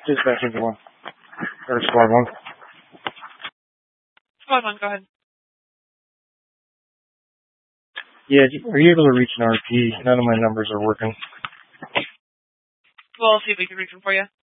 Dispatch into one. Or squad one. Squad 1, go ahead. Yeah, are you able to reach an RP? None of my numbers are working. We'll see if we can reach them for you.